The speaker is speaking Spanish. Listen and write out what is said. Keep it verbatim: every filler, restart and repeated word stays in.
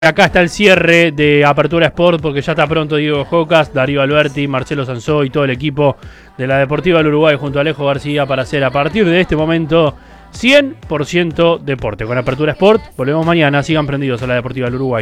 Acá está el cierre de Apertura Sport porque ya está pronto Diego Jocas, Darío Alberti, Marcelo Sanzó y todo el equipo de la Deportiva del Uruguay junto a Alejo García para hacer a partir de este momento cien por ciento deporte. Con Apertura Sport volvemos mañana, sigan prendidos a la Deportiva del Uruguay.